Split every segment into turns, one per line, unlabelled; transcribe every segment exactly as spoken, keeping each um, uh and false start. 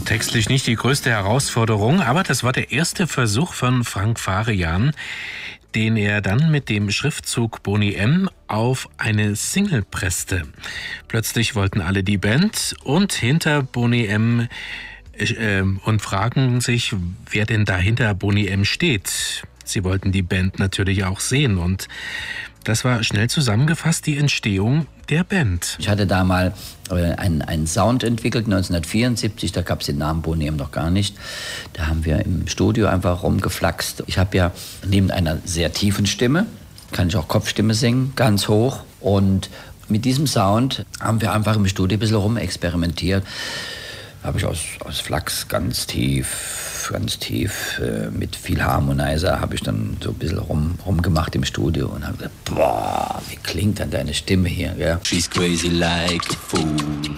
textlich nicht die größte Herausforderung, aber das war der erste Versuch von Frank Farian, den er dann mit dem Schriftzug Boney M. auf eine Single presste. Plötzlich wollten alle die Band und hinter Boney M. Äh, und fragen sich, wer denn da hinter Boney M. steht. Sie wollten die Band natürlich auch sehen und das war schnell zusammengefasst die Entstehung der Band.
Ich hatte da mal äh, einen, einen Sound entwickelt, neunzehnhundertvierundsiebzig, da gab es den Namen Boney M. noch gar nicht. Da haben wir im Studio einfach rumgeflaxt. Ich habe ja neben einer sehr tiefen Stimme, kann ich auch Kopfstimme singen, ganz hoch. Und mit diesem Sound haben wir einfach im Studio ein bisschen rumexperimentiert. Habe ich aus, aus Flachs ganz tief, ganz tief, äh, mit viel Harmonizer habe ich dann so ein bisschen rum, rumgemacht im Studio und habe gesagt, boah, wie klingt dann deine Stimme hier, gell?
She's crazy like a fool.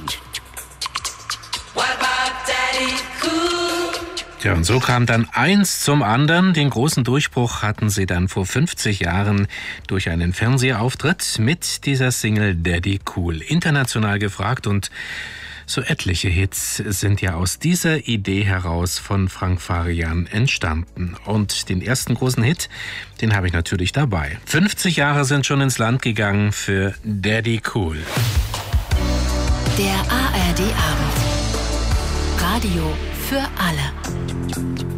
What about Daddy Cool?
Ja, und so kam dann eins zum anderen. Den großen Durchbruch hatten sie dann vor fünfzig Jahren durch einen Fernsehauftritt mit dieser Single Daddy Cool. International gefragt und so etliche Hits sind ja aus dieser Idee heraus von Frank Farian entstanden. Und den ersten großen Hit, den habe ich natürlich dabei. fünfzig Jahre sind schon ins Land gegangen für Daddy Cool.
Der A R D Abend. Radio für alle.